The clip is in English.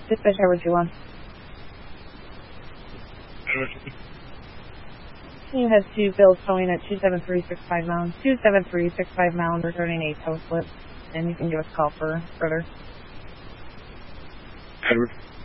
Dispatch Edward 2-1. You have 2 bills towing at 27365 Mound. 27365 Mound regarding a tow slip. And you can give us a call for further. Edward.